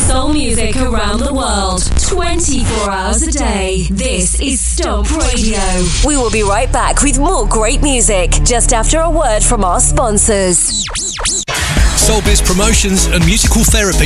soul music around the world, 24 hours a day. This is Stomp Radio. We will be right back with more great music just after a word from our sponsors. Soulbiz Promotions and Musical Therapy